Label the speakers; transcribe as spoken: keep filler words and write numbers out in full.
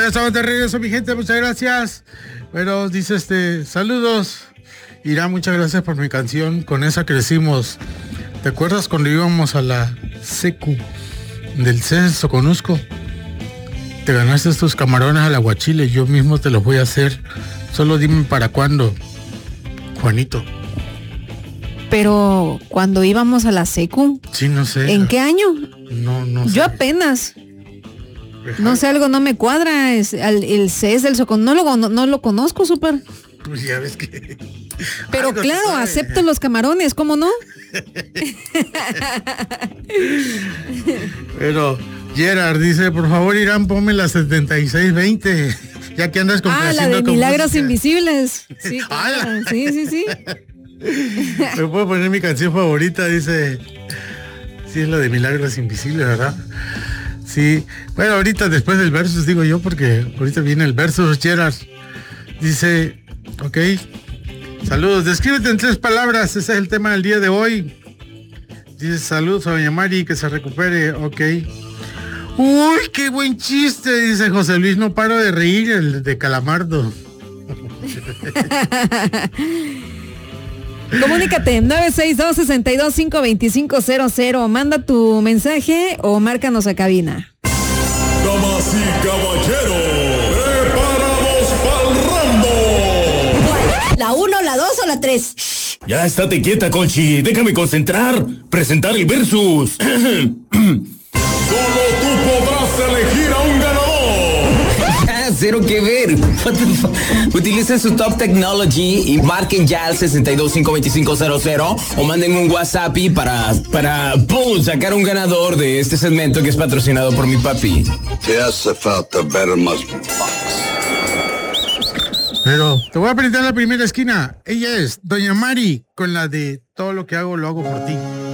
Speaker 1: Ya estamos de regreso, mi gente, muchas gracias. Bueno, dice este, saludos. Irá, muchas gracias por mi canción. Con esa crecimos. ¿Te acuerdas cuando íbamos a la secu del C E S Soconusco? Te ganaste estos camarones al aguachile. Yo mismo te los voy a hacer. Solo dime para cuándo, Juanito.
Speaker 2: Pero cuando íbamos a la secu.
Speaker 1: Sí, no sé.
Speaker 2: ¿En qué año?
Speaker 1: No, no sé.
Speaker 2: Yo apenas. No sé, algo no me cuadra. Es el, el C E S del Soconusco, no, no lo conozco, súper.
Speaker 1: Pues ya ves que...
Speaker 2: Pero
Speaker 1: algo
Speaker 2: claro, acepto los camarones, ¿cómo no?
Speaker 1: Pero Gerard dice, por favor, Irán, ponme la setenta y seis veinte. Ya que andas complaciendo.
Speaker 2: Ah, la de
Speaker 1: con
Speaker 2: Milagros
Speaker 1: música.
Speaker 2: Invisibles. Sí, claro. sí, sí, sí.
Speaker 1: Me puedo poner mi canción favorita, dice. Sí, es la de Milagros Invisibles, ¿verdad? Sí. Bueno, ahorita después del versus digo yo, porque ahorita viene el versus, Gerard. Dice, ok. Saludos, descríbete en tres palabras, ese es el tema del día de hoy. Dice, saludos a doña Mari, que se recupere, ok. Uy, qué buen chiste, dice José Luis, no paro de reír, el de Calamardo.
Speaker 2: Comunícate, nueve seis dos, seis dos cinco, dos cinco cero cero, manda tu mensaje o márcanos a cabina.
Speaker 3: Damas y caballeros, preparados para el Rambo.
Speaker 4: ¿La uno, la dos o la tres?
Speaker 3: Ya estate quieta, Conchi, déjame concentrar, presentar el versus. Solo tú podrás elegir a un ganador.
Speaker 5: Cero que ver. Utilicen su Top Technology y marquen ya al seis dos cinco, dos cinco cero cero o manden un WhatsApp para, para ¡pum!, sacar un ganador de este segmento que es patrocinado por mi papi.
Speaker 1: Pero te voy a presentar la primera esquina. Ella es doña Mari, con la de todo lo que hago, lo hago por ti.